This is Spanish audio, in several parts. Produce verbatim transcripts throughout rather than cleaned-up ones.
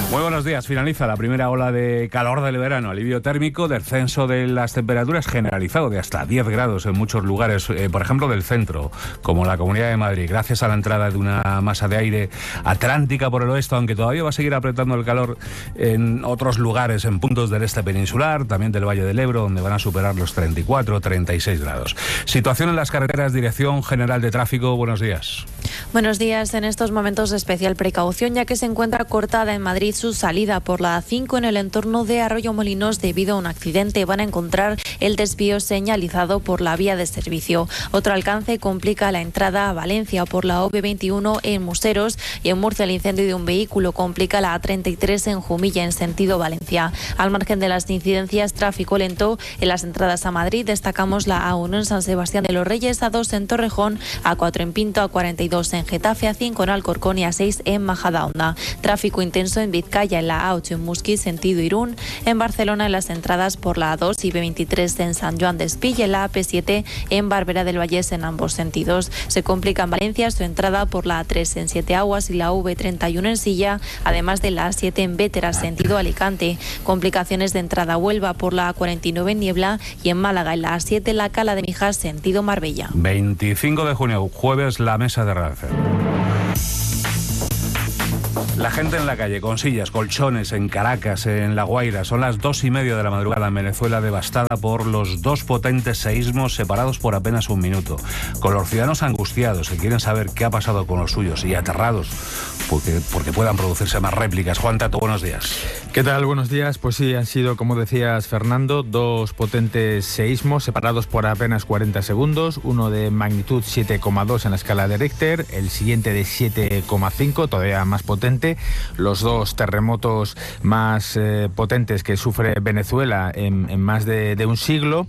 Muy buenos días. Finaliza la primera ola de calor del verano. Alivio térmico, descenso de las temperaturas generalizado de hasta diez grados en muchos lugares, eh, por ejemplo del centro, como la Comunidad de Madrid, gracias a la entrada de una masa de aire atlántica por el oeste, aunque todavía va a seguir apretando el calor en otros lugares, en puntos del este peninsular, también del Valle del Ebro, donde van a superar los treinta y cuatro, treinta y seis grados. Situación en las carreteras, Dirección General de Tráfico. Buenos días. Buenos días. En estos momentos de especial precaución, ya que se encuentra cortada en Madrid su salida por la A cinco en el entorno de Arroyomolinos debido a un accidente. Van a encontrar el desvío señalizado por la vía de servicio. Otro alcance complica la entrada a Valencia por la O V veintiuno en Museros, y en Murcia el incendio de un vehículo complica la A treinta y tres en Jumilla en sentido Valencia. Al margen de las incidencias, tráfico lento en las entradas a Madrid. Destacamos la A uno en San Sebastián de los Reyes, A dos en Torrejón, A cuatro en Pinto, A cuarenta y dos en Getafe, A cinco en Alcorcón y A seis en Majadahonda. Tráfico intenso en Vizcaya en la A ocho en Musqui, sentido Irún. En Barcelona en las entradas por la A dos y B veintitrés en San Joan d'Espí y en la A P siete en Barberá del Vallés en ambos sentidos. Se complica en Valencia su entrada por la A tres en Siete Aguas y la V treinta y uno en Silla, además de la A siete en Bétera, sentido Alicante. Complicaciones de entrada a Huelva por la A cuarenta y nueve en Niebla y en Málaga en la A siete la Cala de Mijas, sentido Marbella. veinticinco de junio, jueves, la mesa de redacción. La gente en la calle, con sillas, colchones, en Caracas, en La Guaira. Son las dos y media de la madrugada en Venezuela, devastada por los dos potentes seísmos separados por apenas un minuto. Con los ciudadanos angustiados que quieren saber qué ha pasado con los suyos y aterrados porque, porque puedan producirse más réplicas. Juan Tato, buenos días. ¿Qué tal? Buenos días. Pues sí, han sido, como decías, Fernando, dos potentes seísmos separados por apenas cuarenta segundos. Uno de magnitud siete coma dos en la escala de Richter, el siguiente de siete coma cinco, todavía más potente. Los dos terremotos más eh, potentes que sufre Venezuela en, en más de, de un siglo.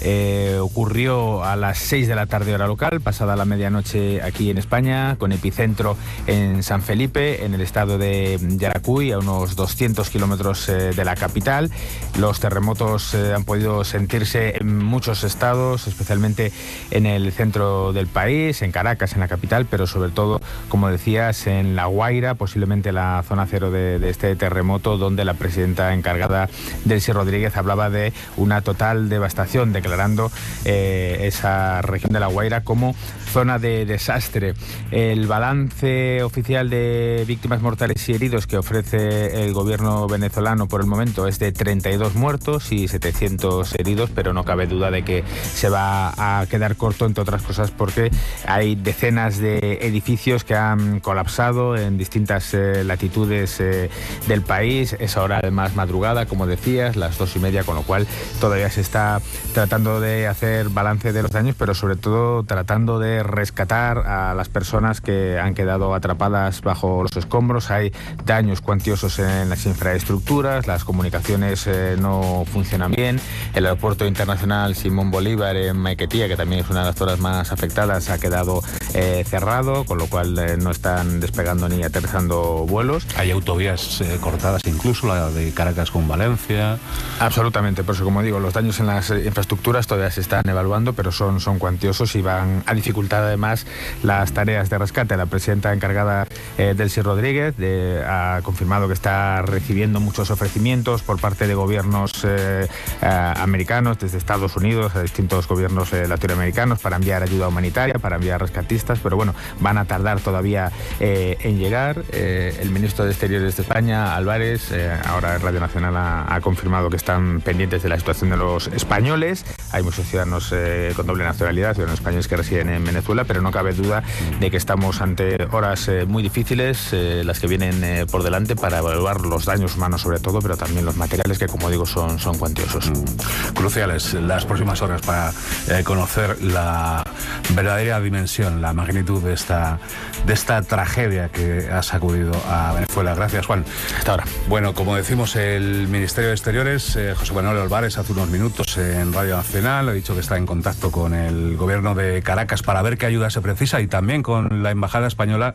Eh, ocurrió a las seis de la tarde hora local, pasada la medianoche aquí en España, con epicentro en San Felipe, en el estado de Yaracuy, a unos doscientos kilómetros eh, de la capital. Los terremotos eh, han podido sentirse en muchos estados, especialmente en el centro del país, en Caracas, en la capital, pero sobre todo, como decías, en La Guaira, posiblemente la zona cero de, de este terremoto, donde la presidenta encargada, Delcy Rodríguez, hablaba de una total devastación, declarando eh, esa región de La Guaira como zona de desastre. El balance oficial de víctimas mortales y heridos que ofrece el gobierno venezolano por el momento es de treinta y dos muertos y setecientos heridos, pero no cabe duda de que se va a quedar corto, entre otras cosas, porque hay decenas de edificios que han colapsado en distintas eh, latitudes eh, del país. Es ahora además madrugada, como decías, las dos y media, con lo cual todavía se está tratando de hacer balance de los daños, pero sobre todo tratando de rescatar a las personas que han quedado atrapadas bajo los escombros. Hay daños cuantiosos en las infraestructuras, las comunicaciones eh, no funcionan bien. El aeropuerto internacional Simón Bolívar en Maiquetía, que también es una de las zonas más afectadas, ha quedado eh, cerrado, con lo cual eh, no están despegando ni aterrizando vuelos. Hay autovías eh, cortadas, incluso la de Caracas con Valencia. Absolutamente, por eso, como digo, los daños en las infraestructuras todavía se están evaluando, pero son, son cuantiosos y van a dificultar además las tareas de rescate. La presidenta encargada, eh, Delcy Rodríguez, de, ha confirmado que está recibiendo muchos ofrecimientos por parte de gobiernos eh, eh, americanos, desde Estados Unidos a distintos gobiernos eh, latinoamericanos, para enviar ayuda humanitaria, para enviar rescatistas, pero bueno, van a tardar todavía eh, en llegar. Eh, el ministro de Exteriores de España, Álvarez, eh, ahora en Radio Nacional ha, ha confirmado que están pendientes de la situación de los españoles. Hay muchos ciudadanos eh, con doble nacionalidad, ciudadanos españoles que residen en Venezuela, pero no cabe duda de que estamos ante horas eh, muy difíciles, eh, las que vienen eh, por delante, para evaluar los daños humanos sobre todo, pero también los materiales, que, como digo, son, son cuantiosos. Mm. Cruciales las próximas horas para eh, conocer la verdadera dimensión, la magnitud de esta, de esta tragedia que ha sacudido a Venezuela. Gracias, Juan. Hasta ahora. Bueno, como decimos, el Ministerio de Exteriores, eh, José Manuel Álvarez, hace unos minutos en Radio Nacional ha dicho que está en contacto con el gobierno de Caracas para ver qué ayuda se precisa, y también con la Embajada Española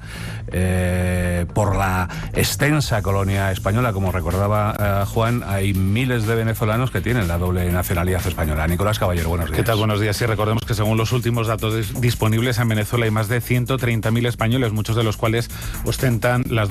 eh, por la extensa colonia española. Como recordaba eh, Juan, hay miles de venezolanos que tienen la doble nacionalidad española. Nicolás Caballero, buenos días. ¿Qué tal? Buenos días. Sí, recordemos que según los últimos datos disponibles en Venezuela hay más de ciento treinta mil españoles, muchos de los cuales ostentan las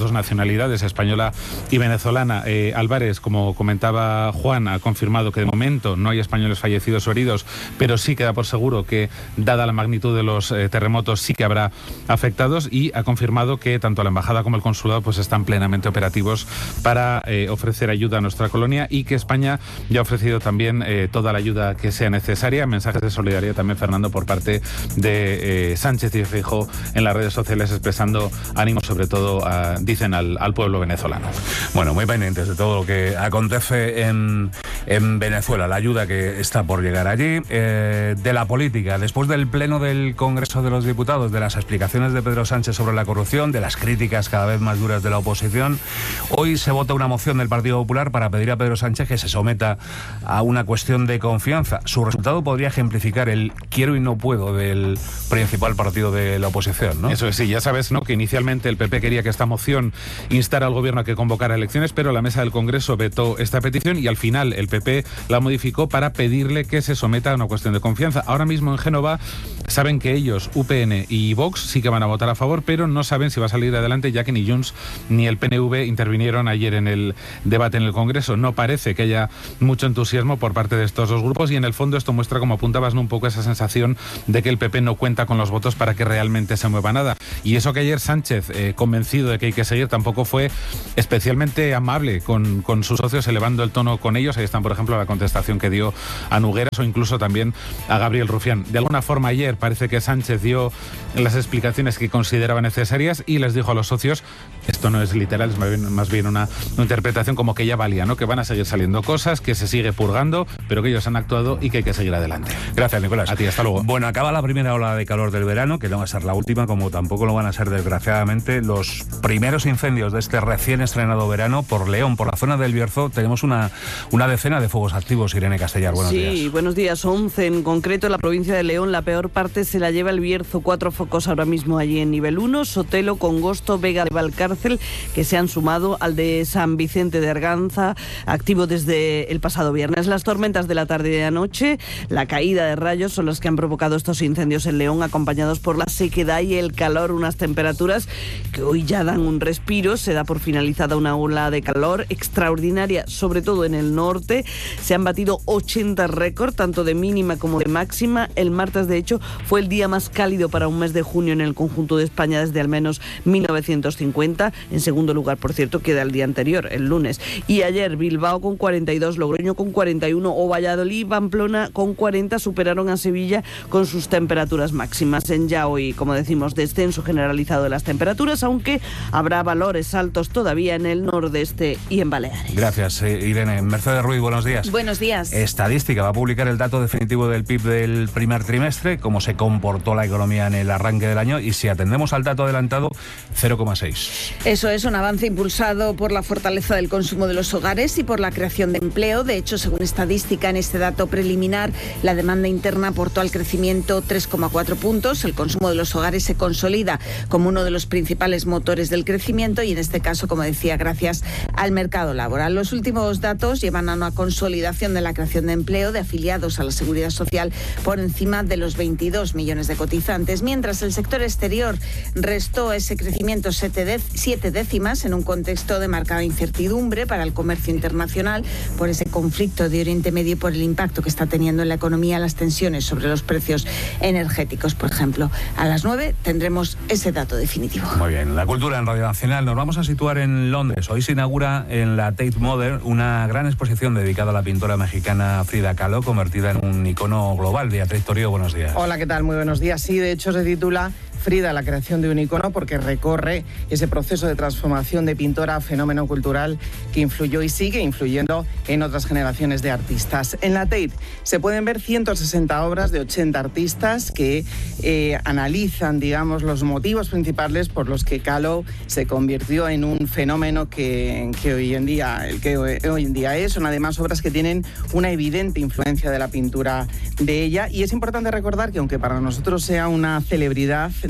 dos nacionalidades, española y venezolana. Eh, Álvarez, como comentaba Juan, ha confirmado que de momento no hay españoles fallecidos o heridos, pero sí queda por seguro que, dada la magnitud de los eh, terremotos, sí que habrá afectados, y ha confirmado que tanto la embajada como el consulado pues están plenamente operativos para eh, ofrecer ayuda a nuestra colonia, y que España ya ha ofrecido también eh, toda la ayuda que sea necesaria. Mensajes de solidaridad también, Fernando, por parte de eh, Sánchez y Feijóo en las redes sociales, expresando ánimo sobre todo, a, dicen, al, al pueblo venezolano. Bueno, muy pendientes de todo lo que acontece en, en Venezuela, la ayuda que está por llegar allí. Eh, de la política, después del pleno del Congreso de los Diputados, de las explicaciones de Pedro Sánchez sobre la corrupción, de las críticas cada vez más duras de la oposición, hoy se vota una moción del Partido Popular para pedir a Pedro Sánchez que se someta a una cuestión de confianza. Su resultado podría ejemplificar el quiero y no puedo del principal partido de la oposición, ¿no? Eso es, sí, ya sabes, ¿no?, que inicialmente el P P quería que esta moción instara al gobierno a que convocara elecciones, pero la mesa del Congreso vetó esta petición y al final el P P la modificó para pedirle que se someta a una cuestión de confianza. Ahora mismo en Génova saben que ellos, U P N y Vox, sí que van a votar a favor, pero no saben si va a salir adelante, ya que ni Junts ni el P N V intervinieron ayer en el debate en el Congreso. No parece que haya mucho entusiasmo por parte de estos dos grupos, y en el fondo esto muestra, como apuntabas, ¿no?, un poco esa sensación de que el P P no cuenta con los votos para que realmente se mueva nada. Y eso que ayer Sánchez, eh, convencido de que hay que seguir, tampoco fue especialmente amable con, con sus socios, elevando el tono con ellos. Ahí están, por ejemplo, la contestación que dio a Nogueras o incluso también a Gabriel Rufián. De alguna forma ayer parece que Sánchez dio las explicaciones que consideraba necesarias y les dijo a los socios, esto no es literal, es más bien, más bien una, una interpretación como que ya valía, ¿no?, que van a seguir saliendo cosas, que se sigue purgando, pero que ellos han actuado y que hay que seguir adelante. Gracias, Nicolás. A ti, hasta luego. Bueno, acaba la primera ola de calor del verano, que no va a ser la última, como tampoco lo van a ser, desgraciadamente, los primeros incendios de este recién estrenado verano por León, por la zona del Bierzo. Tenemos una, una decena de fuegos activos. Irene Castellar, buenos sí, días. Sí, buenos días. once en concreto en la provincia de León. La peor parte se la lleva el Bierzo. Cuatro focos ahora mismo allí en nivel uno. Sotelo, Congosto, Vega de Valcárcel, que se han sumado al de San Vicente de Arganza, activo desde el pasado viernes. Las tormentas de la tarde y de anoche, la caída de rayos, son las que han provocado estos incendios en León, acompañados por la sequedad y el calor, unas temperaturas que hoy ya dan un respiro. Se da por finalizada una ola de calor extraordinaria, sobre todo en el norte. Se han batido ochenta récords, tanto de mínima como de máxima. El martes, de hecho, fue el día más cálido para un mes de junio en el conjunto de España desde al menos mil novecientos cincuenta. En segundo lugar, por cierto, queda el día anterior, el lunes. Y ayer Bilbao con cuarenta y dos, Logroño con cuarenta y uno o Valladolid, Pamplona con cuarenta superaron a Sevilla con sus temperaturas máximas. En ya hoy, como decimos, descenso generalizado de las temperaturas, aunque habrá valores altos todavía en el nordeste y en Baleares. Gracias, Irene. Mercedes Ruiz, buenos días. Buenos días. Estadística va a publicar el dato definitivo del P I B del primer trimestre, cómo se comportó la economía en el arranque del año, y si atendemos al dato adelantado, cero coma seis. Eso es un avance impulsado por la fortaleza del consumo de los hogares y por la creación de empleo. De hecho, según estadística, en este dato preliminar, la demanda interna aportó al crecimiento tres coma cuatro puntos. El consumo de los hogares se consolida como uno de los principales motores del crecimiento y, en este caso, como decía, gracias al mercado laboral. Los últimos datos llevan a una consolidación de la creación de empleo de afiliados a la Seguridad Social por encima de los veintidós millones de cotizantes, mientras el sector exterior restó ese crecimiento siete décimas en un contexto de marcada incertidumbre para el comercio internacional por ese conflicto de Oriente Medio y por el impacto que está teniendo en la economía las tensiones sobre los precios energéticos, por ejemplo. A las nueve tendremos ese dato definitivo. Muy bien, la cultura en Radio Nacional. Nos vamos a situar en Londres. Hoy se inaugura en la Tate Modern una gran exposición dedicada a la pintora mexicana Frida Kahlo, convertida en un icono global. Beatriz Torío, buenos días. Hola, ¿qué tal? Muy buenos días. Sí, de hecho se titula Frida, la creación de un icono, porque recorre ese proceso de transformación de pintora a fenómeno cultural que influyó y sigue influyendo en otras generaciones de artistas. En la Tate se pueden ver ciento sesenta obras de ochenta artistas que eh, analizan, digamos, los motivos principales por los que Kahlo se convirtió en un fenómeno que, que hoy en día, el que hoy en día es. Son además obras que tienen una evidente influencia de la pintura de ella, y es importante recordar que aunque para nosotros sea una celebridad,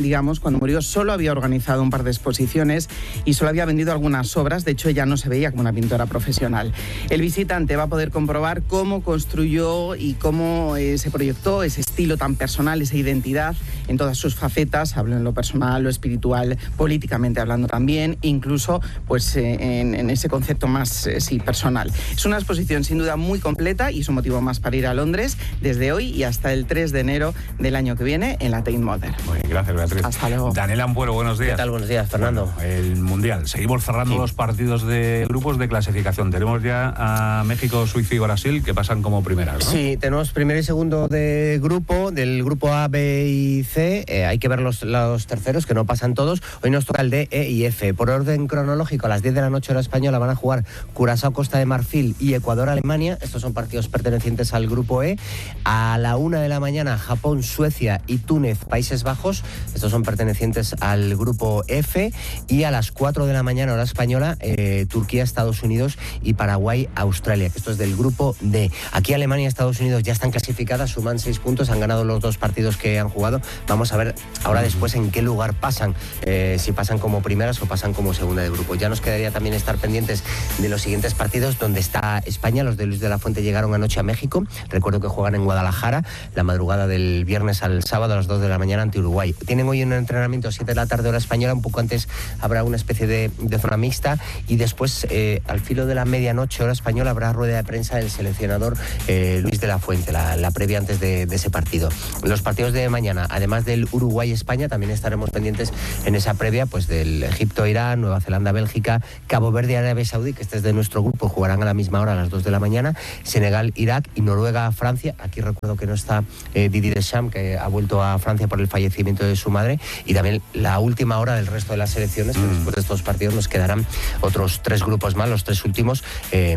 digamos, cuando murió solo había organizado un par de exposiciones y solo había vendido algunas obras. De hecho, ella no se veía como una pintora profesional. El visitante va a poder comprobar cómo construyó y cómo eh, se proyectó ese estilo tan personal, esa identidad en todas sus facetas. Hablo en lo personal, lo espiritual, políticamente hablando también, incluso pues eh, en, en ese concepto más eh, sí, personal. Es una exposición sin duda muy completa y es un motivo más para ir a Londres desde hoy y hasta el tres de enero del año que viene en la Tate Modern. Muy bien, gracias, Beatriz. Hasta luego. Daniel Ampuero, buenos días. ¿Qué tal? Buenos días, Fernando. Bueno, el Mundial. Seguimos cerrando Sí. los partidos de grupos de clasificación. Tenemos ya a México, Suiza y Brasil que pasan como primeras, ¿no? Sí, tenemos primero y segundo de grupo, del grupo A, B y C. Eh, hay que ver los, los terceros, que no pasan todos. Hoy nos toca el D, E y F. Por orden cronológico, a las diez de la noche hora española van a jugar Curazao, Costa de Marfil y Ecuador, Alemania. Estos son partidos pertenecientes al grupo E. A la una de la mañana, Japón, Suecia y Túnez, Países Bajos. Estos son pertenecientes al grupo F. Y a las cuatro de la mañana hora española, eh, Turquía, Estados Unidos y Paraguay, Australia, que esto es del grupo D. Aquí Alemania y Estados Unidos ya están clasificadas, suman seis puntos, han ganado los dos partidos que han jugado. Vamos a ver ahora después en qué lugar pasan, eh, si pasan como primeras o pasan como segunda de grupo. Ya nos quedaría también estar pendientes de los siguientes partidos, donde está España. Los de Luis de la Fuente llegaron anoche a México. Recuerdo que juegan en Guadalajara la madrugada del viernes al sábado a las dos de la mañana ante Uruguay. Tienen hoy un entrenamiento a siete de la tarde hora española, un poco antes habrá una especie de, de zona mixta y después eh, al filo de la medianoche hora española habrá rueda de prensa del seleccionador eh, Luis de la Fuente, la, la previa antes de, de ese partido. Los partidos de mañana, además del Uruguay-España, también estaremos pendientes en esa previa pues del Egipto-Irán, Nueva Zelanda-Bélgica, Cabo Verde-Arabia Saudí, que este es de nuestro grupo, jugarán a la misma hora a las dos de la mañana, Senegal-Irak y Noruega-Francia. Aquí recuerdo que no está eh, Didier Deschamps, que ha vuelto a Francia por el fallecimiento de su madre, y también la última hora del resto de las selecciones, que después de estos partidos nos quedarán otros tres grupos más, los tres últimos, eh,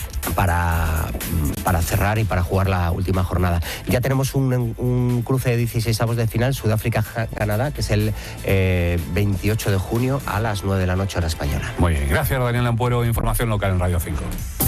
para, para cerrar y para jugar la última jornada. Ya tenemos un, un cruce de dieciseisavos de final, Sudáfrica-Canadá, que es el eh, veintiocho de junio a las nueve de la noche hora española. Muy bien, gracias Daniel Ampuero, información local en Radio cinco.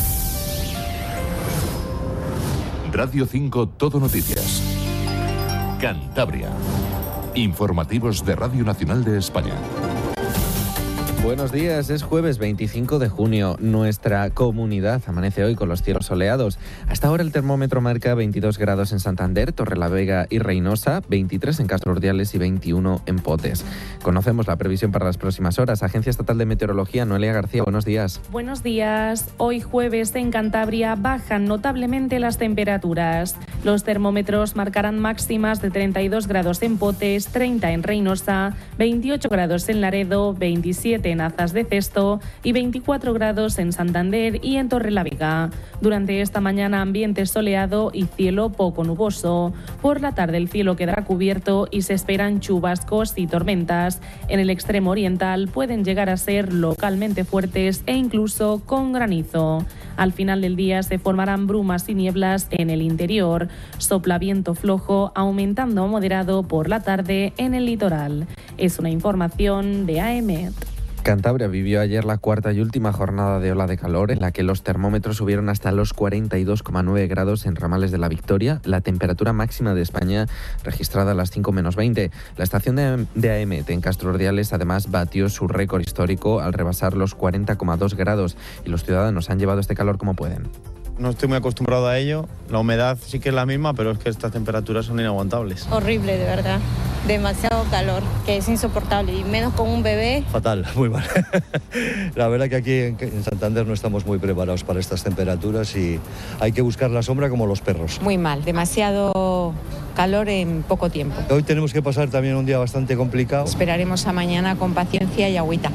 Radio cinco Todo Noticias. Cantabria. Informativos de Radio Nacional de España. Buenos días, es jueves veinticinco de junio. Nuestra comunidad amanece hoy con los cielos soleados. Hasta ahora el termómetro marca veintidós grados en Santander, Torrelavega y Reynosa, veintitrés en Castro Urdiales y veintiuno en Potes. Conocemos la previsión para las próximas horas. Agencia Estatal de Meteorología, Noelia García, buenos días. Buenos días. Hoy jueves en Cantabria bajan notablemente las temperaturas. Los termómetros marcarán máximas de treinta y dos grados en Potes, treinta en Reynosa, veintiocho grados en Laredo, veintisiete en Azas de Cesto y veinticuatro grados en Santander y en Torrelavega. Durante esta mañana ambiente soleado y cielo poco nuboso. Por la tarde el cielo quedará cubierto y se esperan chubascos y tormentas. En el extremo oriental pueden llegar a ser localmente fuertes e incluso con granizo. Al final del día se formarán brumas y nieblas en el interior. Sopla viento flojo, aumentando a moderado por la tarde en el litoral. Es una información de A E M E T. Cantabria vivió ayer la cuarta y última jornada de ola de calor, en la que los termómetros subieron hasta los cuarenta y dos coma nueve grados en Ramales de la Victoria, la temperatura máxima de España registrada a las cinco menos veinte. La estación de, de A M E T en Castro Urdiales además batió su récord histórico al rebasar los cuarenta coma dos grados y los ciudadanos han llevado este calor como pueden. No estoy muy acostumbrado a ello, la humedad sí que es la misma, pero es que estas temperaturas son inaguantables. Horrible, de verdad. Demasiado calor, que es insoportable, y menos con un bebé. Fatal, muy mal. La verdad que aquí en Santander no estamos muy preparados para estas temperaturas y hay que buscar la sombra como los perros. Muy mal, demasiado calor en poco tiempo. Hoy tenemos que pasar también un día bastante complicado. Esperaremos a mañana con paciencia y agüita.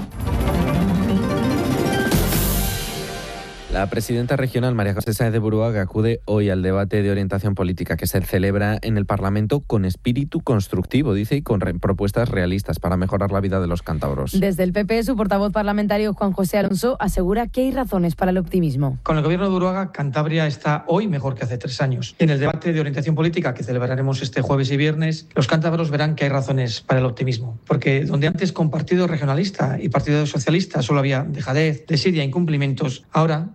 La presidenta regional María José Sáenz de Buruaga acude hoy al debate de orientación política que se celebra en el Parlamento con espíritu constructivo, dice, y con re- propuestas realistas para mejorar la vida de los cántabros. Desde el P P, su portavoz parlamentario Juan José Alonso asegura que hay razones para el optimismo. Con el gobierno de Buruaga, Cantabria está hoy mejor que hace tres años. En el debate de orientación política que celebraremos este jueves y viernes, los cántabros verán que hay razones para el optimismo. Porque donde antes con partido regionalista y partido socialista solo había dejadez, desidia e incumplimientos, ahora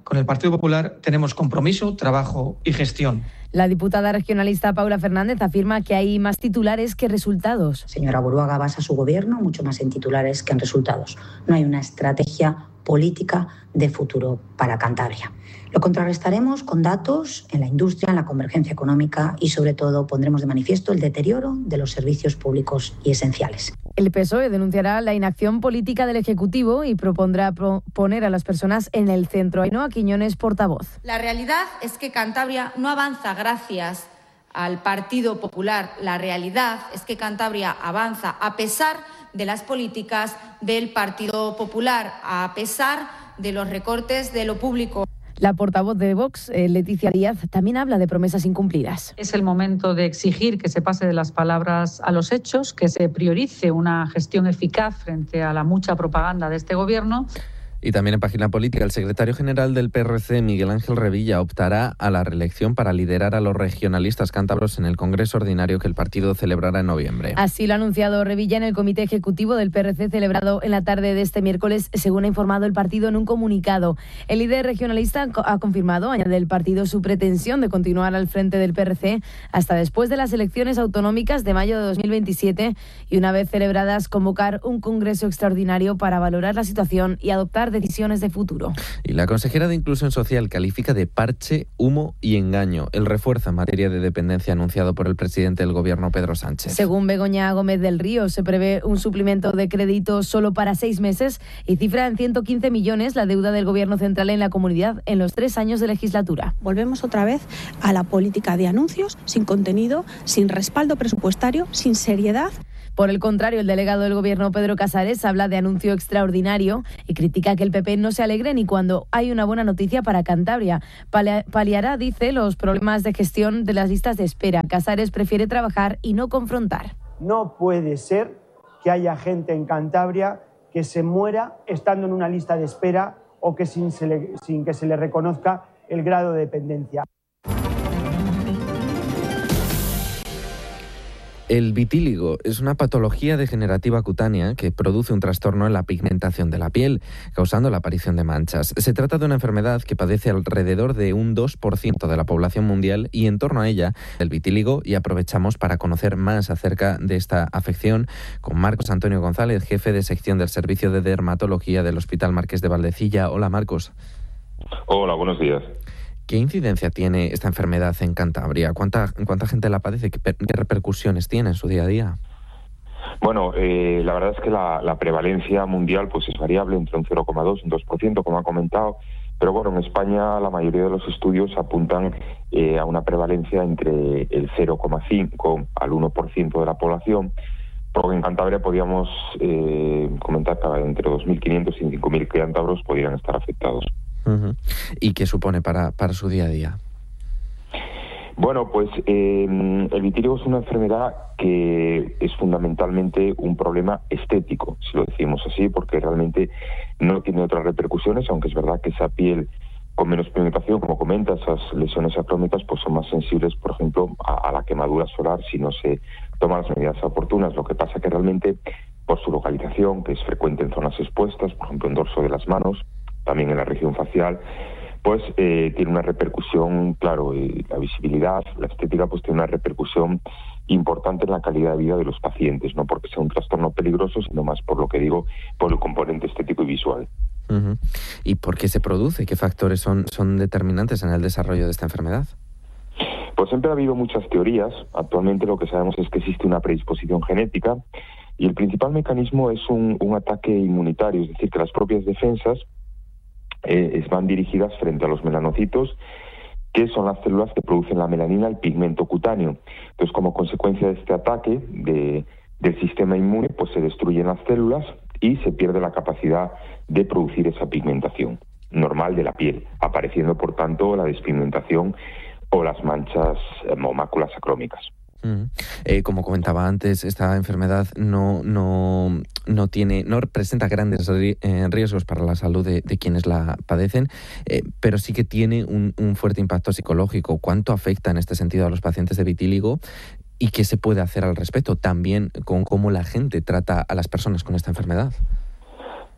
con el Partido Popular tenemos compromiso, trabajo y gestión. La diputada regionalista Paula Fernández afirma que hay más titulares que resultados. Señora Buruaga basa su gobierno mucho más en titulares que en resultados. No hay una estrategia política de futuro para Cantabria. Lo contrarrestaremos con datos en la industria, en la convergencia económica y, sobre todo, pondremos de manifiesto el deterioro de los servicios públicos y esenciales. El P S O E denunciará la inacción política del Ejecutivo y propondrá pro- poner a las personas en el centro. Ainhoa Quiñones, portavoz. La realidad es que Cantabria no avanza gracias al Partido Popular. La realidad es que Cantabria avanza a pesar de las políticas del Partido Popular, a pesar de los recortes de lo público. La portavoz de Vox, eh, Leticia Díaz, también habla de promesas incumplidas. Es el momento de exigir que se pase de las palabras a los hechos, que se priorice una gestión eficaz frente a la mucha propaganda de este gobierno. Y también en página política, el secretario general del P R C, Miguel Ángel Revilla, optará a la reelección para liderar a los regionalistas cántabros en el Congreso Ordinario que el partido celebrará en noviembre. Así lo ha anunciado Revilla en el Comité Ejecutivo del P R C celebrado en la tarde de este miércoles, según ha informado el partido en un comunicado. El líder regionalista ha confirmado, añade el partido, su pretensión de continuar al frente del P R C hasta después de las elecciones autonómicas de mayo de dos mil veintisiete y, una vez celebradas, convocar un Congreso extraordinario para valorar la situación y adoptar decisiones de futuro. Y la consejera de Inclusión Social califica de parche, humo y engaño el refuerzo en materia de dependencia anunciado por el presidente del Gobierno, Pedro Sánchez. Según Begoña Gómez del Río, se prevé un suplemento de crédito solo para seis meses y cifra en ciento quince millones la deuda del Gobierno central en la comunidad en los tres años de legislatura. Volvemos otra vez a la política de anuncios, sin contenido, sin respaldo presupuestario, sin seriedad. Por el contrario, el delegado del Gobierno, Pedro Casares, habla de anuncio extraordinario y critica que el P P no se alegre ni cuando hay una buena noticia para Cantabria. Paliará, dice, los problemas de gestión de las listas de espera. Casares prefiere trabajar y no confrontar. No puede ser que haya gente en Cantabria que se muera estando en una lista de espera o que sin, se le, sin que se le reconozca el grado de dependencia. El vitíligo es una patología degenerativa cutánea que produce un trastorno en la pigmentación de la piel, causando la aparición de manchas. Se trata de una enfermedad que padece alrededor de un dos por ciento de la población mundial y en torno a ella el vitíligo, y aprovechamos para conocer más acerca de esta afección con Marcos Antonio González, jefe de sección del Servicio de Dermatología del Hospital Marqués de Valdecilla. Hola, Marcos. Hola, buenos días. ¿Qué incidencia tiene esta enfermedad en Cantabria? ¿Cuánta, cuánta gente la padece? ¿Qué, qué repercusiones tiene en su día a día? Bueno, eh, la verdad es que la, la prevalencia mundial pues es variable, entre un cero coma dos y un dos por ciento, como ha comentado, pero bueno, en España la mayoría de los estudios apuntan eh, a una prevalencia entre el cero coma cinco al uno por ciento de la población, porque en Cantabria podíamos eh, comentar que entre dos mil quinientos y cinco mil cántabros podrían estar afectados. Uh-huh. ¿Y qué supone para, para su día a día? Bueno, pues eh, el vitíligo es una enfermedad que es fundamentalmente un problema estético, si lo decimos así, porque realmente no tiene otras repercusiones, aunque es verdad que esa piel con menos pigmentación, como comenta, esas lesiones acrómicas pues son más sensibles, por ejemplo, a, a la quemadura solar si no se toman las medidas oportunas. Lo que pasa que realmente, por su localización, que es frecuente en zonas expuestas, por ejemplo en dorso de las manos, también en la región facial, pues eh, tiene una repercusión, claro, eh, la visibilidad, la estética, pues tiene una repercusión importante en la calidad de vida de los pacientes, no porque sea un trastorno peligroso, sino más por lo que digo, por el componente estético y visual. Uh-huh. ¿Y por qué se produce? ¿Qué factores son, son determinantes en el desarrollo de esta enfermedad? Pues siempre ha habido muchas teorías. Actualmente lo que sabemos es que existe una predisposición genética y el principal mecanismo es un, un ataque inmunitario, es decir, que las propias defensas Eh, van dirigidas frente a los melanocitos, que son las células que producen la melanina, el pigmento cutáneo. Entonces, como consecuencia de este ataque de, del sistema inmune, pues se destruyen las células y se pierde la capacidad de producir esa pigmentación normal de la piel, apareciendo, por tanto, la despigmentación o las manchas eh, o máculas acrómicas. Uh-huh. Eh, como comentaba antes, esta enfermedad no no no tiene no presenta grandes ri- eh, riesgos para la salud de, de quienes la padecen, eh, pero sí que tiene un, un fuerte impacto psicológico. ¿Cuánto afecta en este sentido a los pacientes de vitíligo y qué se puede hacer al respecto? También con cómo la gente trata a las personas con esta enfermedad.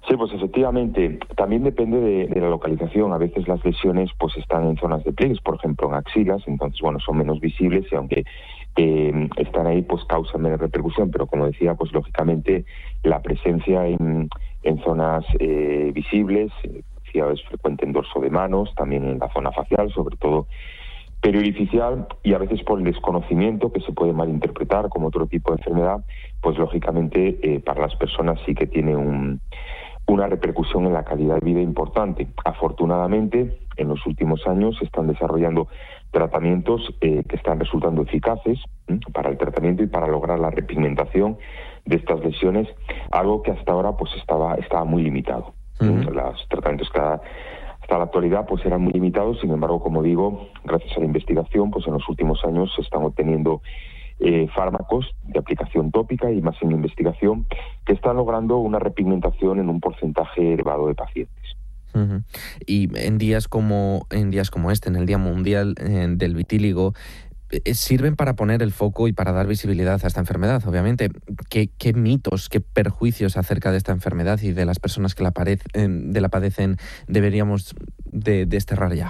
Sí, pues efectivamente, también depende de, de la localización. A veces las lesiones pues están en zonas de pliegues, por ejemplo en axilas, entonces bueno, son menos visibles y aunque eh, están ahí pues causan menos repercusión, pero como decía, pues lógicamente la presencia en, en zonas eh, visibles, decía, es frecuente en dorso de manos, también en la zona facial, sobre todo periorificial, y a veces por el desconocimiento que se puede malinterpretar como otro tipo de enfermedad, pues lógicamente eh, para las personas sí que tiene un una repercusión en la calidad de vida importante. Afortunadamente, en los últimos años se están desarrollando tratamientos eh, que están resultando eficaces ¿eh? para el tratamiento y para lograr la repigmentación de estas lesiones, algo que hasta ahora pues estaba estaba muy limitado. Uh-huh. Los tratamientos que hasta la actualidad pues eran muy limitados, sin embargo, como digo, gracias a la investigación, pues en los últimos años se están obteniendo Eh, fármacos de aplicación tópica y más en investigación que están logrando una repigmentación en un porcentaje elevado de pacientes. Uh-huh. Y en días como en días como este, en el Día Mundial eh, del Vitíligo, eh, sirven para poner el foco y para dar visibilidad a esta enfermedad, obviamente. ¿Qué, qué mitos, qué perjuicios acerca de esta enfermedad y de las personas que la, padecen, de la padecen deberíamos de desterrar ya?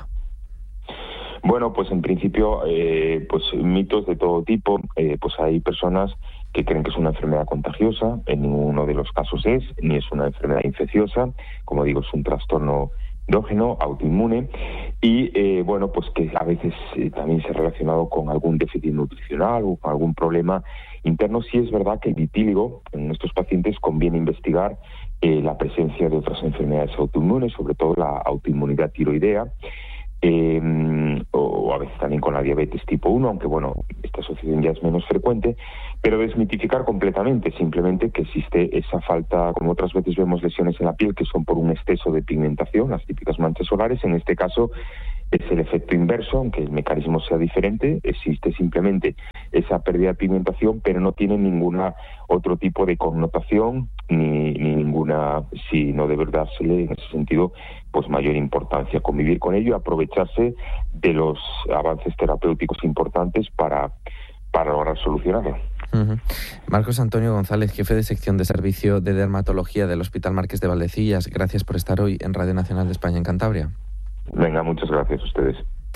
Bueno, pues en principio, eh, pues mitos de todo tipo. Eh, pues hay personas que creen que es una enfermedad contagiosa, en ninguno de los casos es, ni es una enfermedad infecciosa, como digo, es un trastorno endógeno, autoinmune, y eh, bueno, pues que a veces eh, también se ha relacionado con algún déficit nutricional o con algún problema interno. Sí es verdad que el vitíligo en estos pacientes conviene investigar eh, la presencia de otras enfermedades autoinmunes, sobre todo la autoinmunidad tiroidea, Eh, o a veces también con la diabetes tipo uno, aunque bueno, esta asociación ya es menos frecuente, pero desmitificar completamente simplemente que existe esa falta, como otras veces vemos lesiones en la piel que son por un exceso de pigmentación, las típicas manchas solares. En este caso es el efecto inverso, aunque el mecanismo sea diferente, existe simplemente esa pérdida de pigmentación, pero no tiene ninguna otro tipo de connotación, ni, ni ninguna, si no debe dársele en ese sentido, pues mayor importancia. Convivir con ello y aprovecharse de los avances terapéuticos importantes para, para lograr solucionarlo. Uh-huh. Marcos Antonio González, jefe de sección de servicio de dermatología del Hospital Marqués de Valdecillas, gracias por estar hoy en Radio Nacional de España en Cantabria. Venga, muchas gracias a ustedes.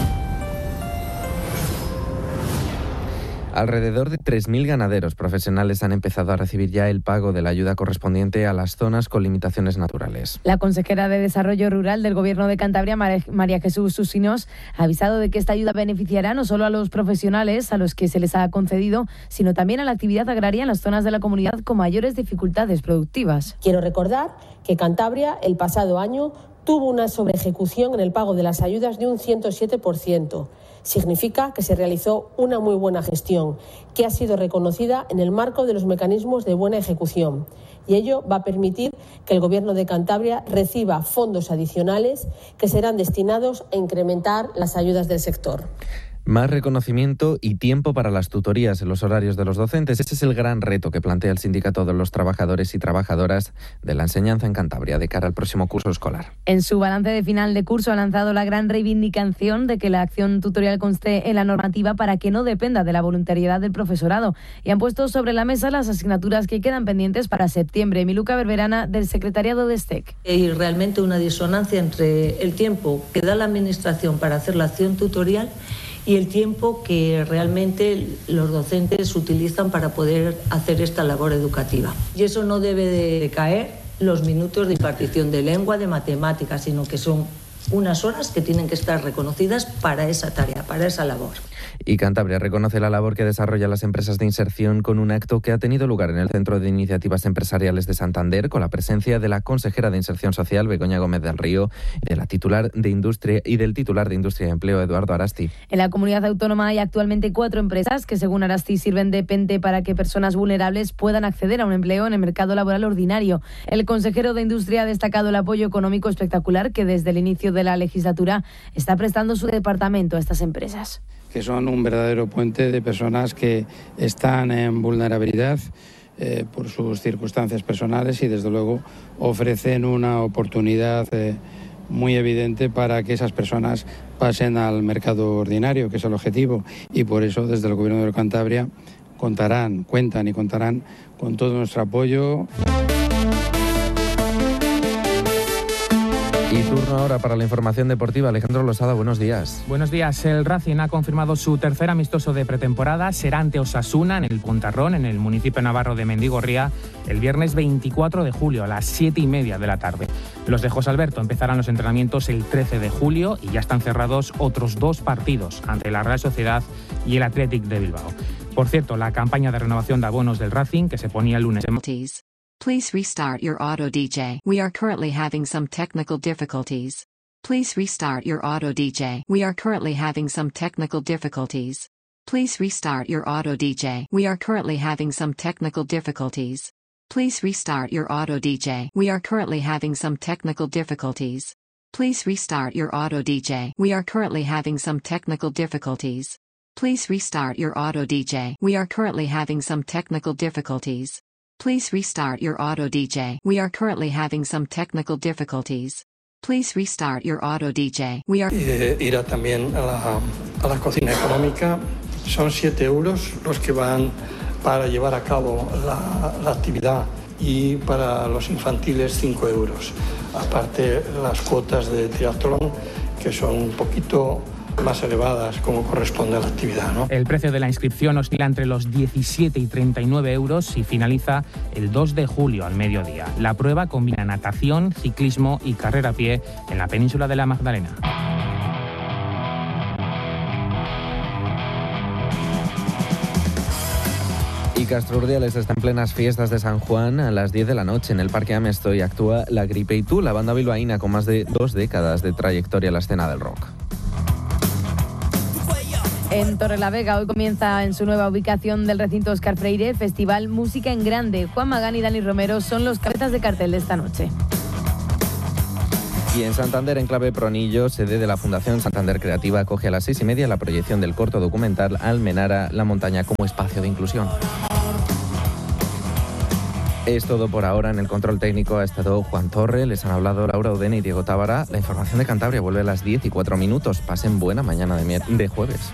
Alrededor de tres mil ganaderos profesionales han empezado a recibir ya el pago de la ayuda correspondiente a las zonas con limitaciones naturales. La consejera de Desarrollo Rural del Gobierno de Cantabria, María Jesús Susinos, ha avisado de que esta ayuda beneficiará no solo a los profesionales a los que se les ha concedido, sino también a la actividad agraria en las zonas de la comunidad con mayores dificultades productivas. Quiero recordar que Cantabria el pasado año tuvo una sobreejecución en el pago de las ayudas de un ciento siete por ciento. Significa que se realizó una muy buena gestión, que ha sido reconocida en el marco de los mecanismos de buena ejecución. Y ello va a permitir que el Gobierno de Cantabria reciba fondos adicionales que serán destinados a incrementar las ayudas del sector. Más reconocimiento y tiempo para las tutorías en los horarios de los docentes. Ese es el gran reto que plantea el sindicato de los trabajadores y trabajadoras de la enseñanza en Cantabria de cara al próximo curso escolar. En su balance de final de curso ha lanzado la gran reivindicación de que la acción tutorial conste en la normativa para que no dependa de la voluntariedad del profesorado, y han puesto sobre la mesa las asignaturas que quedan pendientes para septiembre. Miluca Berberana, del secretariado de S T E C. Hay realmente una disonancia entre el tiempo que da la administración para hacer la acción tutorial y el tiempo que realmente los docentes utilizan para poder hacer esta labor educativa. Y eso no debe de caer los minutos de impartición de lengua, de matemáticas, sino que son unas horas que tienen que estar reconocidas para esa tarea, para esa labor. Y Cantabria reconoce la labor que desarrollan las empresas de inserción con un acto que ha tenido lugar en el Centro de Iniciativas Empresariales de Santander, con la presencia de la consejera de Inserción Social, Begoña Gómez del Río, y de la titular de Industria y del titular de Industria y Empleo, Eduardo Arasti. En la comunidad autónoma hay actualmente cuatro empresas que, según Arasti, sirven de pente para que personas vulnerables puedan acceder a un empleo en el mercado laboral ordinario. El consejero de Industria ha destacado el apoyo económico espectacular que desde el inicio de la legislatura está prestando su departamento a estas empresas. Que son un verdadero puente de personas que están en vulnerabilidad eh, por sus circunstancias personales y desde luego ofrecen una oportunidad eh, muy evidente para que esas personas pasen al mercado ordinario, que es el objetivo, y por eso desde el Gobierno de Cantabria contarán, cuentan y contarán con todo nuestro apoyo. Turno ahora para la información deportiva. Alejandro Losada, buenos días. Buenos días. El Racing ha confirmado su tercer amistoso de pretemporada. Será ante Osasuna en el Pontarrón, en el municipio navarro de Mendigorría, el viernes veinticuatro de julio a las siete y media de la tarde. Los de José Alberto empezarán los entrenamientos el trece de julio y ya están cerrados otros dos partidos ante la Real Sociedad y el Athletic de Bilbao. Por cierto, la campaña de renovación de abonos del Racing, que se ponía el lunes en... Please restart your auto D J. We are currently having some technical difficulties. Please restart your auto D J. We are currently having some technical difficulties. Please restart your auto D J. We are currently having some technical difficulties. Please restart your auto D J. We are currently having some technical difficulties. Please restart your auto D J. We are currently having some technical difficulties. Please restart your auto D J. We are currently having some technical difficulties. Please restart your auto D J. We are currently having some technical difficulties. Please restart your auto D J. We are... Eh, irá también a la, a la cocina económica. Son siete euros los que van para llevar a cabo la, la actividad, y para los infantiles cinco euros. Aparte las cuotas de triatlón, que son un poquito más elevadas como corresponde a la actividad, ¿no? El precio de la inscripción oscila entre los diecisiete y treinta y nueve euros y finaliza el dos de julio al mediodía. La prueba combina natación, ciclismo y carrera a pie en la península de la Magdalena. Y Castro Urdiales está en plenas fiestas de San Juan. A las diez de la noche en el Parque Amestoy actúa La Gripe y Tú, la banda bilbaína con más de dos décadas de trayectoria en la escena del rock. En Torrelavega hoy comienza en su nueva ubicación del recinto Óscar Freire el festival Música en Grande. Juan Magán y Dani Romero son los cabezas de cartel de esta noche. Y en Santander, Enclave Pronillo, sede de la Fundación Santander Creativa, acoge a las seis y media la proyección del corto documental Almenara, la montaña como espacio de inclusión. Es todo por ahora. En el control técnico ha estado Juan Torre, les han hablado Laura Udene y Diego Tábara. La información de Cantabria vuelve a las diez y cuatro minutos. Pasen buena mañana de, mier- de jueves.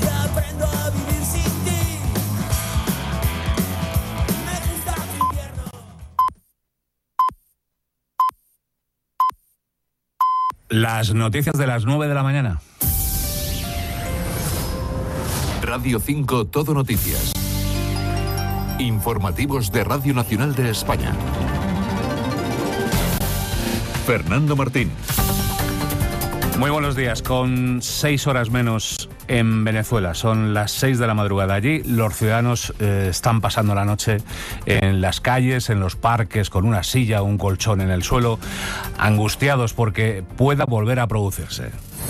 Las noticias de las nueve de la mañana. Radio cinco Todo Noticias. Informativos de Radio Nacional de España. Fernando Martín. Muy buenos días. Con seis horas menos en Venezuela. Son las seis de la madrugada. Allí los ciudadanos eh, están pasando la noche en las calles, en los parques, con una silla o un colchón en el suelo, angustiados porque pueda volver a producirse.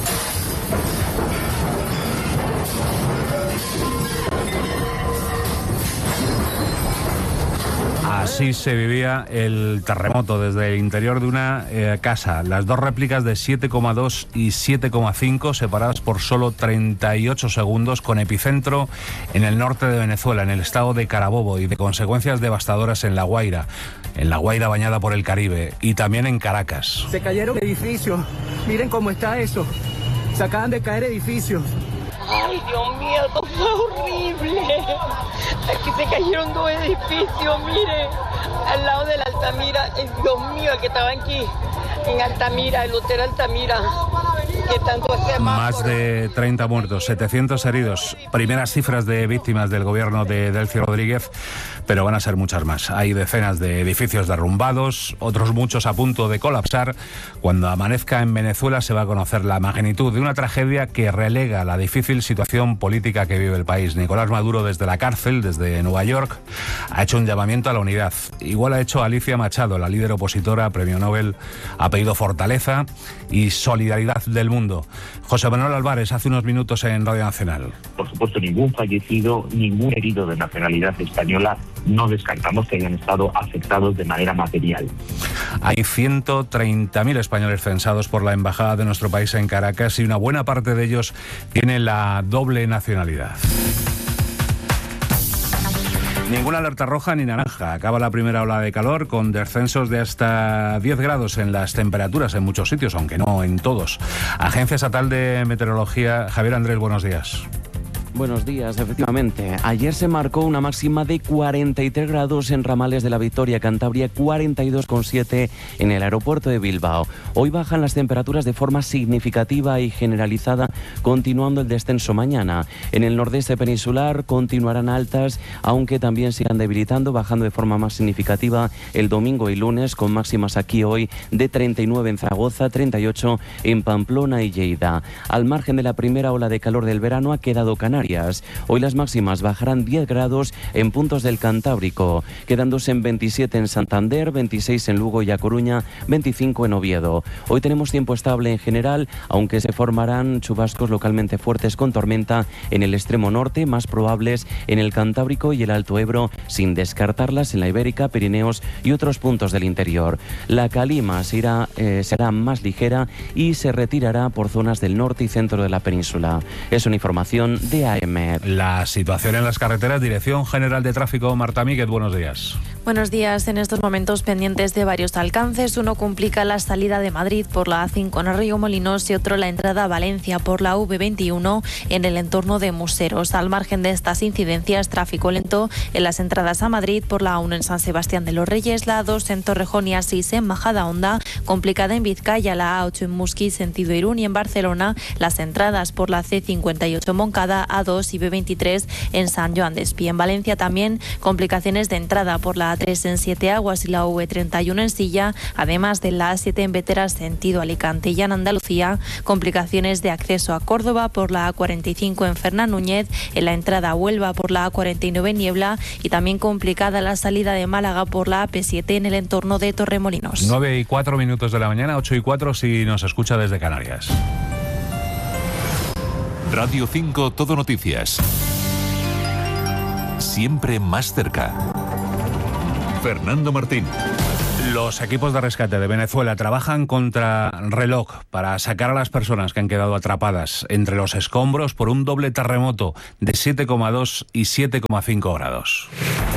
Así se vivía el terremoto desde el interior de una eh, casa. Las dos réplicas de siete coma dos y siete coma cinco separadas por solo treinta y ocho segundos, con epicentro en el norte de Venezuela, en el estado de Carabobo, y de consecuencias devastadoras en La Guaira, en La Guaira bañada por el Caribe, y también en Caracas. Se cayeron edificios. Miren cómo está eso. Se acaban de caer edificios. Ay, Dios mío, esto fue horrible. Aquí se cayeron dos edificios, mire, al lado de la Altamira. Ay, Dios mío, el que estaba aquí, en Altamira, el hotel Altamira. Que tanto hace Más de treinta muertos, setecientos heridos. Primeras cifras de víctimas del gobierno de Delcy Rodríguez, pero van a ser muchas más. Hay decenas de edificios derrumbados, otros muchos a punto de colapsar. Cuando amanezca en Venezuela se va a conocer la magnitud de una tragedia que relega la difícil situación política que vive el país. Nicolás Maduro, desde la cárcel, desde Nueva York, ha hecho un llamamiento a la unidad. Igual ha hecho Alicia Machado, la líder opositora, premio Nobel, ha pedido fortaleza y solidaridad del mundo. José Manuel Álvarez, hace unos minutos en Radio Nacional. Por supuesto, ningún fallecido, ningún herido de nacionalidad española. No descartamos que hayan estado afectados de manera material. Hay ciento treinta mil españoles censados por la Embajada de nuestro país en Caracas y una buena parte de ellos tiene la doble nacionalidad. Ninguna alerta roja ni naranja. Acaba la primera ola de calor con descensos de hasta diez grados en las temperaturas en muchos sitios, aunque no en todos. Agencia Estatal de Meteorología. Javier Andrés, buenos días. Buenos días, efectivamente. Ayer se marcó una máxima de cuarenta y tres grados en ramales de la Victoria, Cantabria, cuarenta y dos coma siete en el aeropuerto de Bilbao. Hoy bajan las temperaturas de forma significativa y generalizada, continuando el descenso mañana. En el nordeste peninsular continuarán altas, aunque también sigan debilitando, bajando de forma más significativa el domingo y lunes, con máximas aquí hoy de treinta y nueve en Zaragoza, treinta y ocho en Pamplona y Lleida. Al margen de la primera ola de calor del verano ha quedado Canarias. Hoy las máximas bajarán diez grados en puntos del Cantábrico, quedándose en veintisiete en Santander, veintiséis en Lugo y A Coruña, veinticinco en Oviedo. Hoy tenemos tiempo estable en general, aunque se formarán chubascos localmente fuertes con tormenta en el extremo norte, más probables en el Cantábrico y el Alto Ebro, sin descartarlas en la Ibérica, Pirineos y otros puntos del interior. La calima se irá, eh, será más ligera y se retirará por zonas del norte y centro de la península. Es una información de A M. La situación en las carreteras, Dirección General de Tráfico, Marta Míguez, buenos días. Buenos días. En estos momentos pendientes de varios alcances. Uno complica la salida de Madrid por la A cinco en Arroyo-Molinos y otro la entrada a Valencia por la V veintiuno en el entorno de Museros. Al margen de estas incidencias, tráfico lento en las entradas a Madrid por la A uno en San Sebastián de los Reyes, la A dos en Torrejón y A seis en Majadahonda, complicada en Vizcaya, la A ocho en Musquí, sentido Irún, y en Barcelona las entradas por la C cincuenta y ocho en Moncada, A dos y B veintitrés en San Joan d'Espí. En Valencia también complicaciones de entrada por la A tres en Siete Aguas y la V treinta y uno en Silla, además de la A siete en Veteras, sentido Alicante. Y en Andalucía, complicaciones de acceso a Córdoba por la A cuarenta y cinco en Fernán Núñez, en la entrada a Huelva por la A cuarenta y nueve en Niebla, y también complicada la salida de Málaga por la A P siete en el entorno de Torremolinos. nueve y cuatro minutos de la mañana, ocho y cuatro si nos escucha desde Canarias. Radio cinco Todo Noticias. Siempre más cerca. Fernando Martín. Los equipos de rescate de Venezuela trabajan contra reloj para sacar a las personas que han quedado atrapadas entre los escombros por un doble terremoto de siete coma dos y siete coma cinco grados.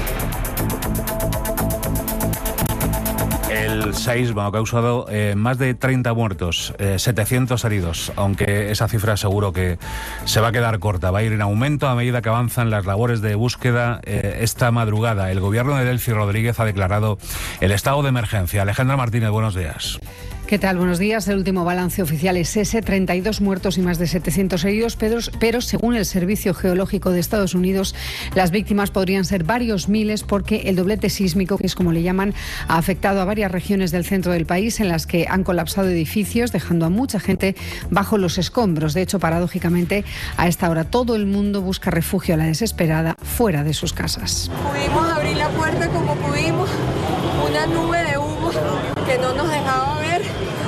El seísmo ha causado eh, más de treinta muertos, eh, setecientos heridos, aunque esa cifra seguro que se va a quedar corta. Va a ir en aumento a medida que avanzan las labores de búsqueda. Eh, esta madrugada el gobierno de Delcy Rodríguez ha declarado el estado de emergencia. Alejandra Martínez, buenos días. ¿Qué tal? Buenos días. El último balance oficial es ese, treinta y dos muertos y más de setecientos heridos, pero, pero según el Servicio Geológico de Estados Unidos, las víctimas podrían ser varios miles porque el doblete sísmico, que es como le llaman, ha afectado a varias regiones del centro del país en las que han colapsado edificios, dejando a mucha gente bajo los escombros. De hecho, paradójicamente, a esta hora todo el mundo busca refugio a la desesperada fuera de sus casas. Pudimos abrir la puerta como pudimos, una nube de humo que no nos dejaba ver.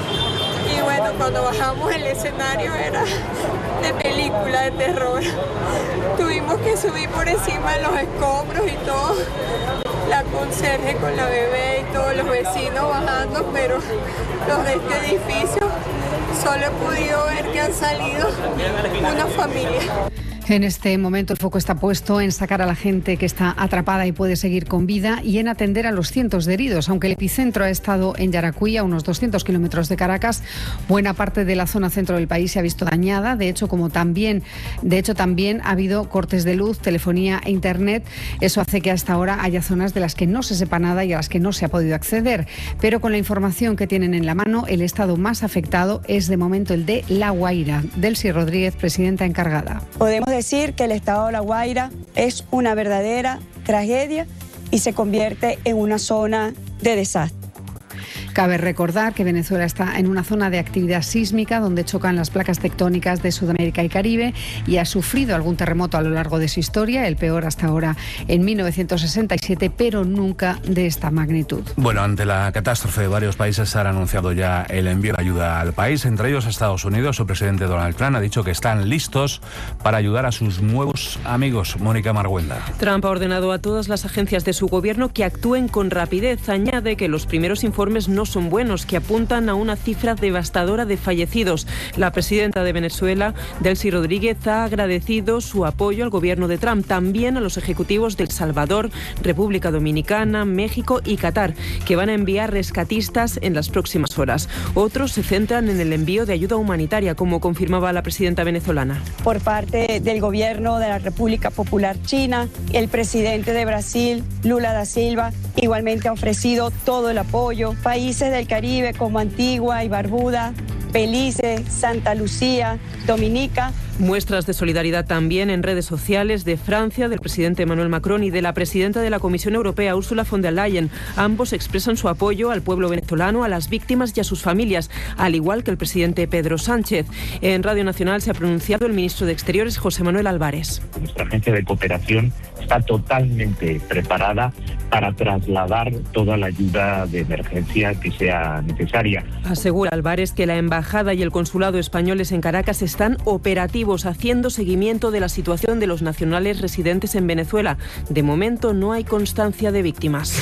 Y bueno, cuando bajamos el escenario era de película de terror. Tuvimos que subir por encima de los escombros y todo. La conserje con la bebé y todos los vecinos bajando, pero los de este edificio solo he podido ver que han salido una familia. En este momento el foco está puesto en sacar a la gente que está atrapada y puede seguir con vida y en atender a los cientos de heridos. Aunque el epicentro ha estado en Yaracuy, a unos doscientos kilómetros de Caracas, buena parte de la zona centro del país se ha visto dañada. De hecho, como también, de hecho, también ha habido cortes de luz, telefonía e internet. Eso hace que hasta ahora haya zonas de las que no se sepa nada y a las que no se ha podido acceder. Pero con la información que tienen en la mano, el estado más afectado es de momento el de La Guaira. Delcy Rodríguez, presidenta encargada. Podemos decir que el estado de La Guaira es una verdadera tragedia y se convierte en una zona de desastre. Cabe recordar que Venezuela está en una zona de actividad sísmica donde chocan las placas tectónicas de Sudamérica y Caribe y ha sufrido algún terremoto a lo largo de su historia, el peor hasta ahora en mil novecientos sesenta y siete, pero nunca de esta magnitud. Bueno, ante la catástrofe, varios países han anunciado ya el envío de ayuda al país, entre ellos Estados Unidos. Su presidente Donald Trump ha dicho que están listos para ayudar a sus nuevos amigos. Mónica Marguenda. Trump ha ordenado a todas las agencias de su gobierno que actúen con rapidez. Añade que los primeros informes no son buenos, que apuntan a una cifra devastadora de fallecidos. La presidenta de Venezuela, Delcy Rodríguez, ha agradecido su apoyo al gobierno de Trump, también a los ejecutivos de El Salvador, República Dominicana, México y Qatar, que van a enviar rescatistas en las próximas horas. Otros se centran en el envío de ayuda humanitaria, como confirmaba la presidenta venezolana. Por parte del gobierno de la República Popular China, el presidente de Brasil, Lula da Silva, igualmente ha ofrecido todo el apoyo. Países del Caribe como Antigua y Barbuda, Belice, Santa Lucía, Dominica. Muestras de solidaridad también en redes sociales de Francia, del presidente Emmanuel Macron y de la presidenta de la Comisión Europea, Ursula von der Leyen. Ambos expresan su apoyo al pueblo venezolano, a las víctimas y a sus familias, al igual que el presidente Pedro Sánchez. En Radio Nacional se ha pronunciado el ministro de Exteriores, José Manuel Álvarez. Nuestra agencia de cooperación está totalmente preparada para trasladar toda la ayuda de emergencia que sea necesaria. Asegura Álvarez que la embajada y el consulado españoles en Caracas están operativos, haciendo seguimiento de la situación de los nacionales residentes en Venezuela. De momento no hay constancia de víctimas.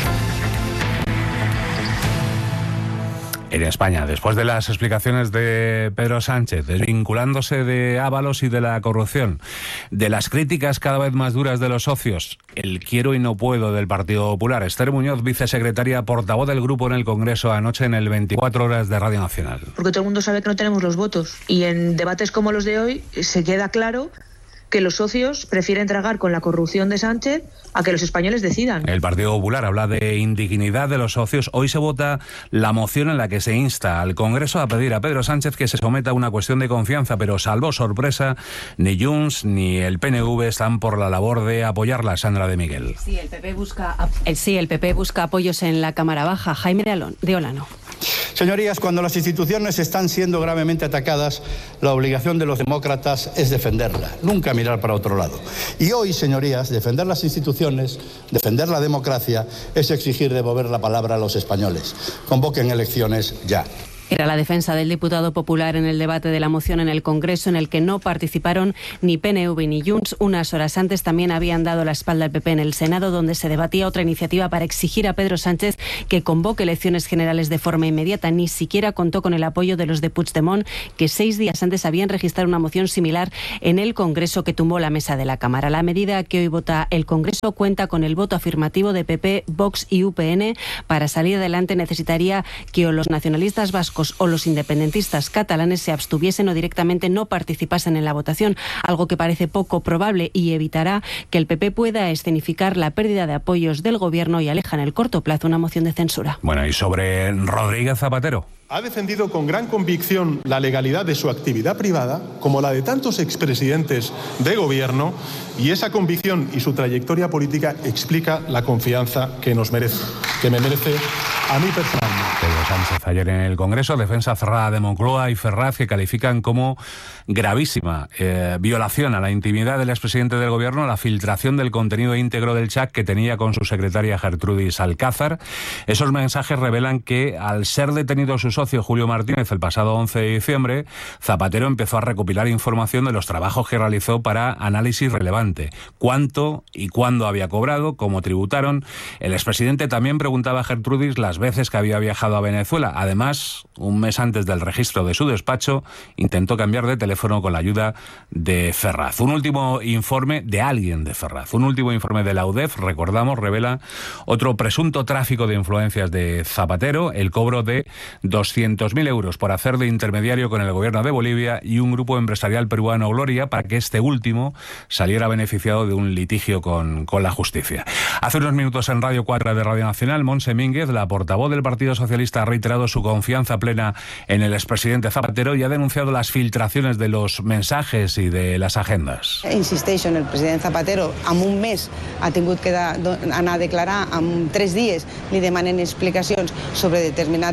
En España, después de las explicaciones de Pedro Sánchez, desvinculándose de Ábalos y de la corrupción, de las críticas cada vez más duras de los socios, el quiero y no puedo del Partido Popular, Esther Muñoz, vicesecretaria portavoz del grupo en el Congreso anoche en el veinticuatro horas de Radio Nacional. Porque todo el mundo sabe que no tenemos los votos y en debates como los de hoy se queda claro que los socios prefieren tragar con la corrupción de Sánchez a que los españoles decidan. El Partido Popular habla de indignidad de los socios. Hoy se vota la moción en la que se insta al Congreso a pedir a Pedro Sánchez que se someta a una cuestión de confianza, pero salvo sorpresa, ni Junts ni el P N V están por la labor de apoyarla. Sandra de Miguel. Sí, el P P busca, el, sí, el P P busca apoyos en la Cámara Baja. Jaime de, Alon, de Olano. Señorías, cuando las instituciones están siendo gravemente atacadas, la obligación de los demócratas es defenderla, nunca mirar para otro lado. Y hoy, señorías, defender las instituciones, defender la democracia, es exigir devolver la palabra a los españoles. Convoquen elecciones ya. Era la defensa del diputado popular en el debate de la moción en el Congreso, en el que no participaron ni P N V ni Junts. Unas horas antes también habían dado la espalda al P P en el Senado, donde se debatía otra iniciativa para exigir a Pedro Sánchez que convoque elecciones generales de forma inmediata. Ni siquiera contó con el apoyo de los de Puigdemont, que seis días antes habían registrado una moción similar en el Congreso que tumbó la mesa de la Cámara. La medida que hoy vota el Congreso cuenta con el voto afirmativo de P P, Vox y U P N. Para salir adelante necesitaría que o los nacionalistas vascos o los independentistas catalanes se abstuviesen o directamente no participasen en la votación, algo que parece poco probable y evitará que el P P pueda escenificar la pérdida de apoyos del gobierno y aleja en el corto plazo una moción de censura. Bueno, y sobre Rodríguez Zapatero. Ha defendido con gran convicción la legalidad de su actividad privada, como la de tantos expresidentes de gobierno, y esa convicción y su trayectoria política explica la confianza que nos merece, que me merece a mí personalmente. Pedro Sánchez ayer en el Congreso, defensa cerrada de Moncloa y Ferraz, que califican como gravísima eh, violación a la intimidad del expresidente del gobierno la filtración del contenido íntegro del chat que tenía con su secretaria Gertrudis Alcázar. Esos mensajes revelan que al ser detenido su socio Julio Martínez el pasado once de diciembre, Zapatero empezó a recopilar información de los trabajos que realizó para análisis relevante. Cuánto y cuándo había cobrado, cómo tributaron. El expresidente también preguntaba a Gertrudis las veces que había viajado a Venezuela. Además, un mes antes del registro de su despacho, intentó cambiar de teléfono con la ayuda de Ferraz. Un último informe de alguien de Ferraz, un último informe de la U D E F, recordamos, revela otro presunto tráfico de influencias de Zapatero, el cobro de doscientos mil euros por hacer de intermediario con el gobierno de Bolivia y un grupo empresarial peruano, Gloria, para que este último saliera beneficiado de un litigio con, con la justicia. Hace unos minutos en Radio cuatro de Radio Nacional, Montse Mínguez, la portavoz del Partido Socialista, ha reiterado su confianza plena en el expresidente Zapatero y ha denunciado las filtraciones de los mensajes y de las agendas. Insisteixo en el president Zapatero, en un mes ha tingut que anar a declarar, en tres dies li demanen explicacions sobre determinats fets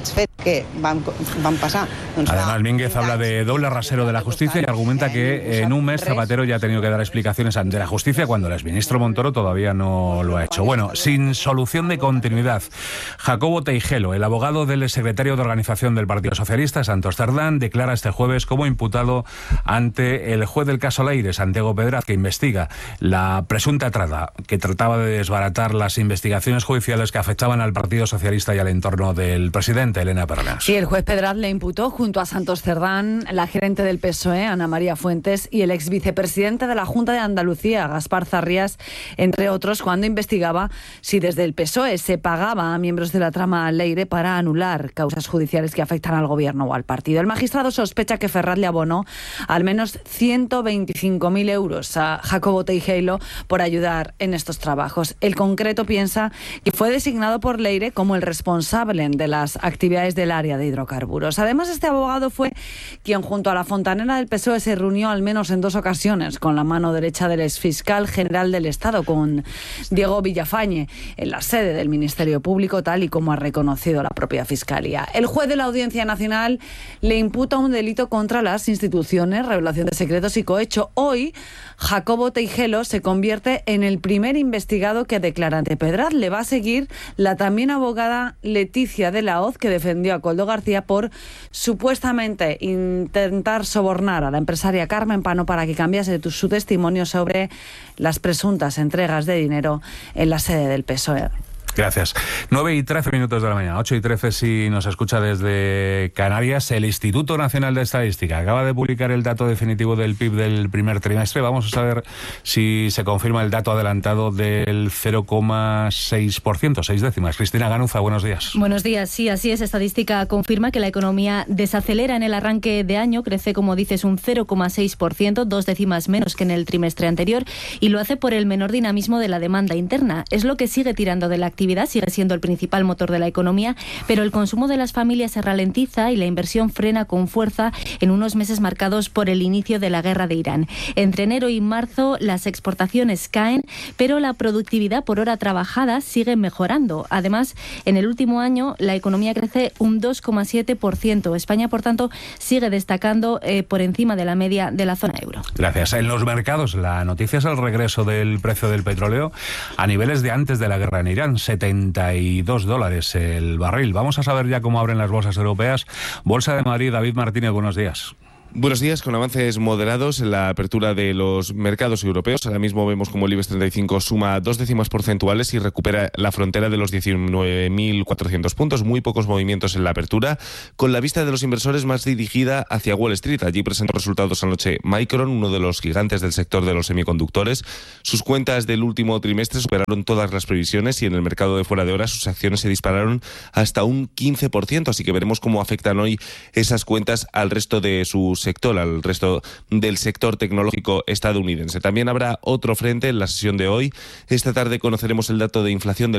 què van, van passar? Doncs Además, Mínguez habla de doble rasero de la justicia y argumenta que en un mes Zapatero ya ha tenido que dar explicaciones ante la justicia cuando el exministro Montoro todavía no lo ha hecho. Bueno, sin solución de continuidad, Jacobo Teijelo, el abogado del secretario de organización del Partido Socialista, Santos Cerdán, declara este jueves como imputado ante el juez del caso Leire, Santiago Pedraz, que investiga la presunta trata que trataba de desbaratar las investigaciones judiciales que afectaban al Partido Socialista y al entorno del presidente, Elena Pernas. Sí, el juez Pedraz le imputó junto a Santos Cerdán, la gerente del P S O E, Ana María Fuentes, y el ex vicepresidente de la Junta de Andalucía, Gaspar Zarrías, entre otros, cuando investigaba si desde el P S O E se pagaba a miembros de la trama Leire para anular causas judiciales que afectan al gobierno o al partido. El magistrado sospecha que Ferraz le abonó al menos ciento veinticinco mil euros a Jacobo Teijelo por ayudar en estos trabajos. El concreto piensa que fue designado por Leire como el responsable de las actividades del área de hidrocarburos. Además, este abogado fue quien junto a la fontanera del P S O E se reunió al menos en dos ocasiones con la mano derecha del exfiscal general del Estado, con Diego Villafañe, en la sede del Ministerio Público, tal y como ha reconocido la propia Fiscalía. El juez de la Audiencia Nacional le imputa un delito contra las instituciones, revelación de secretos y cohecho. Hoy, Jacobo Teijelo se convierte en el primer investigado que declara ante Pedraz. Le va a seguir la también abogada Leticia de la Hoz, que defendió a Koldo García por supuestamente intentar sobornar a la empresaria Carmen Pano para que cambiase su testimonio sobre las presuntas entregas de dinero en la sede del P S O E. Gracias. nueve y trece minutos de la mañana, ocho y trece si nos escucha desde Canarias. El Instituto Nacional de Estadística acaba de publicar el dato definitivo del P I B del primer trimestre. Vamos a saber si se confirma el dato adelantado del cero coma seis por ciento, seis décimas. Cristina Ganuza, buenos días. Buenos días, sí, así es. Estadística confirma que la economía desacelera en el arranque de año, crece, como dices, un cero coma seis por ciento, dos décimas menos que en el trimestre anterior, y lo hace por el menor dinamismo de la demanda interna. Es lo que sigue tirando de la actividad. Sigue siendo el principal motor de la economía, pero el consumo de las familias se ralentiza y la inversión frena con fuerza en unos meses marcados por el inicio de la guerra de Irán. Entre enero y marzo las exportaciones caen, pero la productividad por hora trabajada sigue mejorando. Además, en el último año la economía crece un dos coma siete por ciento. España, por tanto, sigue destacando eh, por encima de la media de la zona euro. Gracias. En los mercados, la noticia es el regreso del precio del petróleo a niveles de antes de la guerra en Irán. setenta y dos dólares el barril. Vamos a saber ya cómo abren las bolsas europeas. Bolsa de Madrid, David Martínez, buenos días. Buenos días, con avances moderados en la apertura de los mercados europeos. Ahora mismo vemos como el IBEX treinta y cinco suma dos décimas porcentuales y recupera la frontera de los diecinueve mil cuatrocientos puntos. Muy pocos movimientos en la apertura, con la vista de los inversores más dirigida hacia Wall Street. Allí presentó resultados anoche Micron, uno de los gigantes del sector de los semiconductores. Sus cuentas del último trimestre superaron todas las previsiones y en el mercado de fuera de horas sus acciones se dispararon hasta un quince por ciento. Así que veremos cómo afectan hoy esas cuentas al resto de sus sector, al resto del sector tecnológico estadounidense. También habrá otro frente en la sesión de hoy. Esta tarde conoceremos el dato de inflación del